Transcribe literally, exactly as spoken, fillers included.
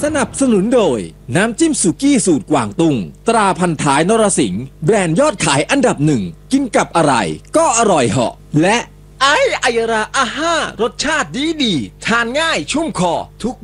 สนับสนุนโดยน้ำจิ้มสุกี้สูตรกวางตุ้งตราพันท้ายนรสิงห์แบรนด์ยอดขายอันดับหนึ่งกินกับอะไรก็อร่อยเหาะและไอไอราอาห้ารสชาติดีดีทานง่ายชุ่มคอทุก